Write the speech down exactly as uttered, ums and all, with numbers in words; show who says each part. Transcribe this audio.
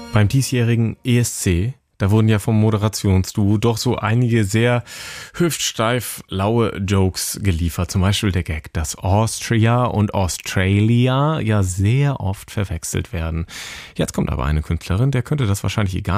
Speaker 1: Beim diesjährigen E S C, da wurden ja vom Moderationsduo doch so einige sehr hüftsteif laue Jokes geliefert. Zum Beispiel der Gag, dass Austria und Australia ja sehr oft verwechselt werden. Jetzt kommt aber eine Künstlerin, der könnte das wahrscheinlich egal